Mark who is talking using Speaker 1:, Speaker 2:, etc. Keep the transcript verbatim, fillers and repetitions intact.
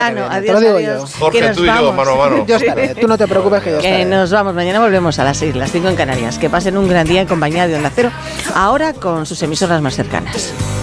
Speaker 1: Ah, no, adiós,
Speaker 2: te lo digo
Speaker 1: adiós.
Speaker 2: yo.
Speaker 3: Jorge,
Speaker 1: Que nos
Speaker 3: tú y yo,
Speaker 1: vamos.
Speaker 3: mano a mano.
Speaker 2: Yo estaré, tú no te preocupes que yo estaré.
Speaker 1: Que nos vamos, mañana volvemos a las seis, las cinco en Canarias. Que pasen un gran día en compañía de Onda Cero, ahora con sus emisoras más cercanas.